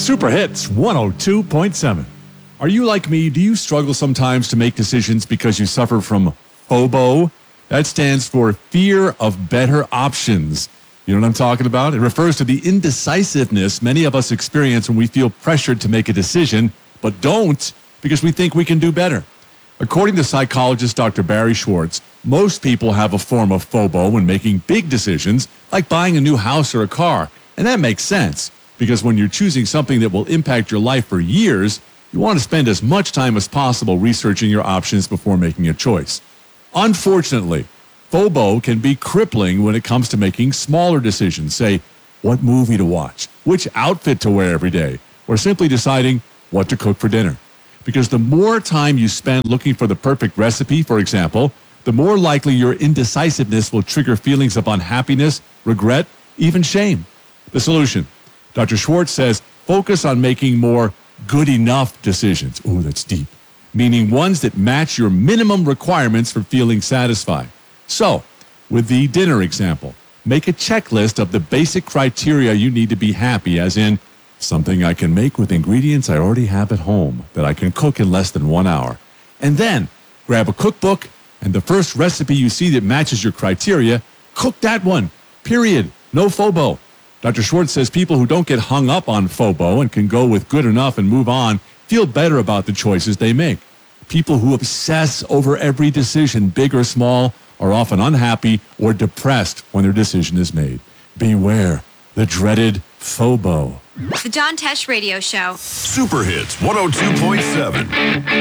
Super Hits 102.7. Are you like me? Do you struggle sometimes to make decisions because you suffer from FOBO? That stands for fear of better options. You know what I'm talking about? It refers to the indecisiveness many of us experience when we feel pressured to make a decision, but don't because we think we can do better. According to psychologist Dr. Barry Schwartz, most people have a form of FOBO when making big decisions, like buying a new house or a car. And that makes sense, because when you're choosing something that will impact your life for years, you want to spend as much time as possible researching your options before making a choice. Unfortunately, FOBO can be crippling when it comes to making smaller decisions, say, what movie to watch, which outfit to wear every day, or simply deciding what to cook for dinner. Because the more time you spend looking for the perfect recipe, for example, the more likely your indecisiveness will trigger feelings of unhappiness, regret, even shame. The solution, Dr. Schwartz says, focus on making more good enough decisions. Ooh, that's deep. Meaning ones that match your minimum requirements for feeling satisfied. So, with the dinner example, make a checklist of the basic criteria you need to be happy, as in, something I can make with ingredients I already have at home that I can cook in less than 1 hour. And then, grab a cookbook, and the first recipe you see that matches your criteria, cook that one. Period. No FOBO. Dr. Schwartz says people who don't get hung up on FOBO and can go with good enough and move on feel better about the choices they make. People who obsess over every decision, big or small, are often unhappy or depressed when their decision is made. Beware the dreaded FOBO. The John Tesh Radio Show. Super Hits 102.7.